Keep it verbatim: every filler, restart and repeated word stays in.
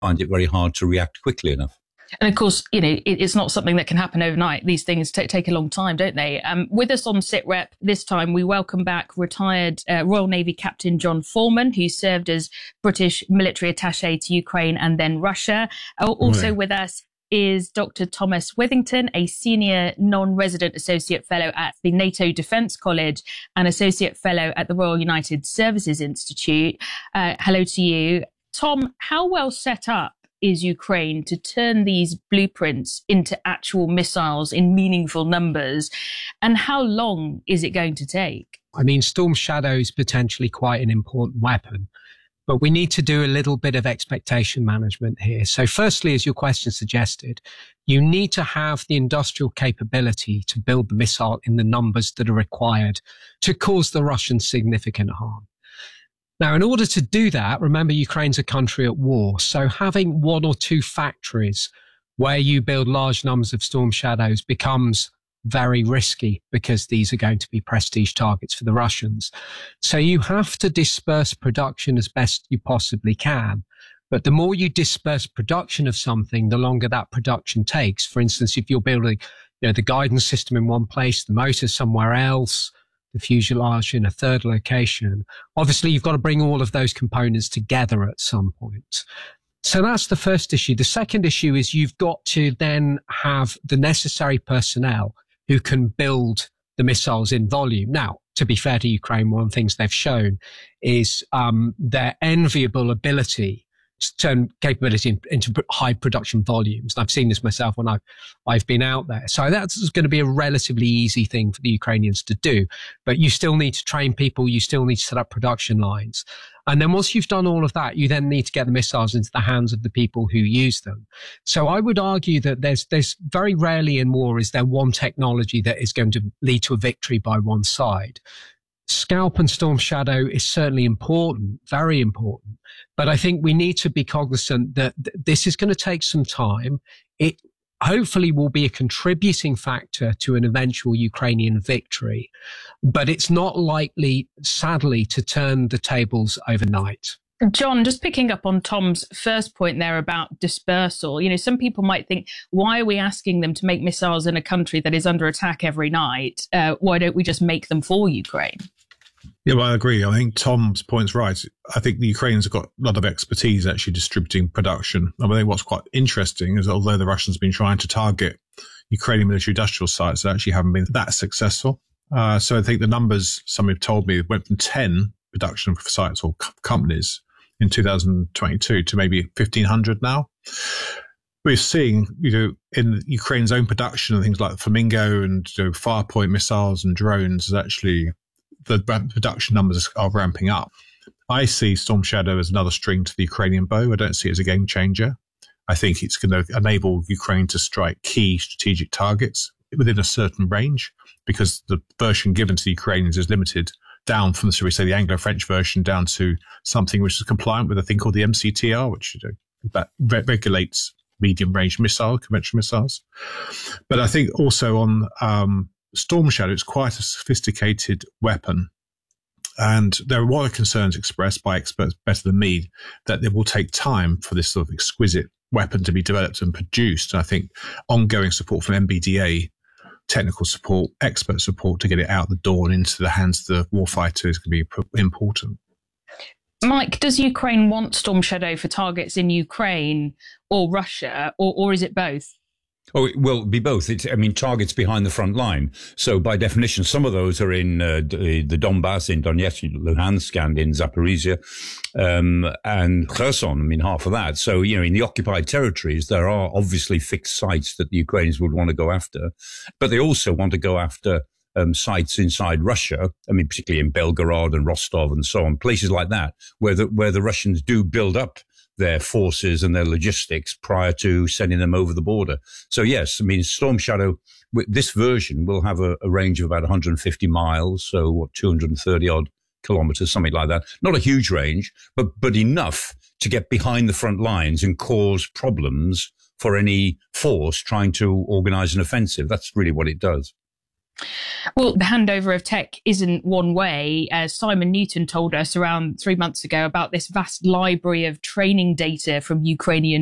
find it very hard to react quickly enough. And of course, you know, it, it's not something that can happen overnight. These things t- take a long time, don't they? Um, with us on SitRep this time, we welcome back retired uh, Royal Navy Captain John Foreman, who served as British military attaché to Ukraine and then Russia. Uh, also right. with us is Doctor Thomas Withington, a senior non-resident associate fellow at the NATO Defence College and associate fellow at the Royal United Services Institute. Uh, hello to you. Tom, how well set up is Ukraine to turn these blueprints into actual missiles in meaningful numbers? And how long is it going to take? I mean, Storm Shadow is potentially quite an important weapon, but we need to do a little bit of expectation management here. So firstly, as your question suggested, you need to have the industrial capability to build the missile in the numbers that are required to cause the Russians significant harm. Now, in order to do that, remember, Ukraine's a country at war. So having one or two factories where you build large numbers of Storm Shadows becomes very risky because these are going to be prestige targets for the Russians. So you have to disperse production as best you possibly can. But the more you disperse production of something, the longer that production takes. For instance, if you're building, you know, the guidance system in one place, the motor somewhere else, the fuselage in a third location, obviously you've got to bring all of those components together at some point. So that's the first issue. The second issue is you've got to then have the necessary personnel who can build the missiles in volume. Now, to be fair to Ukraine, one of the things they've shown is um, their enviable ability to turn capability in, into high production volumes. And I've seen this myself when I've, I've been out there. So that's going to be a relatively easy thing for the Ukrainians to do. But you still need to train people. You still need to set up production lines. And then once you've done all of that, you then need to get the missiles into the hands of the people who use them. So I would argue that there's, there's very rarely in war is there one technology that is going to lead to a victory by one side. Scalp and Storm Shadow is certainly important, very important. But I think we need to be cognizant that th- this is going to take some time. It hopefully will be a contributing factor to an eventual Ukrainian victory, but it's not likely, sadly, to turn the tables overnight. John, just picking up on Tom's first point there about dispersal, you know, some people might think, why are we asking them to make missiles in a country that is under attack every night? Uh, why don't we just make them for Ukraine? Yeah, well, I agree. I think Tom's point's right. I think the Ukrainians have got a lot of expertise actually distributing production. I think what's quite interesting is although the Russians have been trying to target Ukrainian military industrial sites, they actually haven't been that successful. Uh, so I think the numbers, somebody told me, went from ten production sites or co- companies in two thousand twenty-two to maybe fifteen hundred now. We're seeing, you know, in Ukraine's own production, things like Flamingo and you know, Firepoint missiles and drones is actually the production numbers are ramping up. I see Storm Shadow as another string to the Ukrainian bow. I don't see it as a game changer. I think it's going to enable Ukraine to strike key strategic targets within a certain range because the version given to the Ukrainians is limited down from, shall we say, the Anglo-French version down to something which is compliant with a thing called the M C T R, which you know, that re- regulates medium-range missile, conventional missiles. But I think also on um, Storm Shadow, it's quite a sophisticated weapon. And there are a lot of concerns expressed by experts better than me that it will take time for this sort of exquisite weapon to be developed and produced. And I think ongoing support from M B D A, technical support, expert support to get it out the door and into the hands of the warfighter is going to be important. Mike, does Ukraine want Storm Shadow for targets in Ukraine or Russia, or, or is it both? Oh, it will be both. It's, I mean, targets behind the front line. So by definition, some of those are in uh, the Donbass, in Donetsk, Luhansk, and in Zaporizhia, um, and Kherson. I mean, half of that. So, you know, in the occupied territories, there are obviously fixed sites that the Ukrainians would want to go after, but they also want to go after um, sites inside Russia. I mean, particularly in Belgorod and Rostov and so on, places like that, where the, where the Russians do build up their forces and their logistics prior to sending them over the border. So yes, I mean, Storm Shadow, this version will have a, a range of about one hundred fifty miles, so what, two hundred thirty odd kilometers, something like that. Not a huge range, but, but enough to get behind the front lines and cause problems for any force trying to organize an offensive. That's really what it does. Well, the handover of tech isn't one way. As Simon Newton told us around three months ago about this vast library of training data from Ukrainian